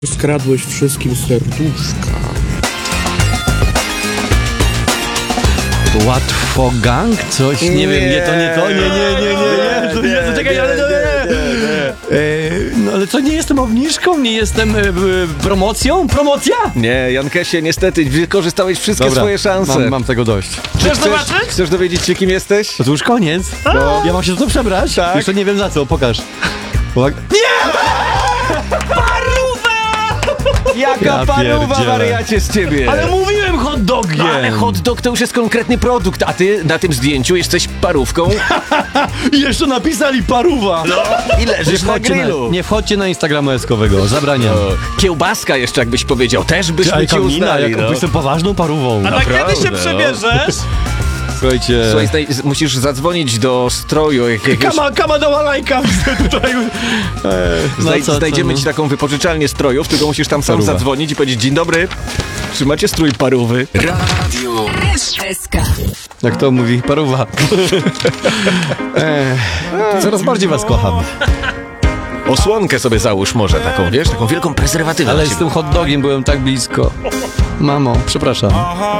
Skradłeś wszystkim serduszka. Łatwogang? Coś? Nie wiem, nie to. Nie. Czekaj, ale no ale co, nie jestem obniżką? Nie jestem promocją? Promocja? Nie, Jankesie, niestety wykorzystałeś wszystkie swoje szanse. Mam tego dość. Chcesz dowiedzieć się, kim jesteś? To już koniec? No. Ja mam się za to przebrać? Tak. Jeszcze nie wiem za co, pokaż. Jaka Ja paruwa, pierdzielę. wariacie, z ciebie! Ale mówiłem hot dogiem! Ale hot dog to już jest konkretny produkt, a ty na tym zdjęciu jesteś parówką I jeszcze napisali paruwa! i leżysz na grillu. Nie wchodźcie na Instagrama Eskowego, zabraniam. Kiełbaska jeszcze, jakbyś powiedział, też byśmy ci uznali. No. Jestem poważną parówą. A na kiedy się no. przebierzesz? Słuchajcie... Słuchaj, musisz zadzwonić do stroju jakiegoś... Kama dała lajka, widzę tutaj. Znajdziemy ci taką wypożyczalnię strojów, tylko musisz tam sam Paruwa. zadzwonić i powiedzieć: dzień dobry, czy macie strój parówy? Radio SK. Jak to mówi? Paruwa. Coraz bardziej was kocham. Osłonkę sobie załóż może taką, wiesz, taką wielką prezerwatywę. Ale na z siebie. tym hot dogiem byłem tak blisko. Mamo, przepraszam.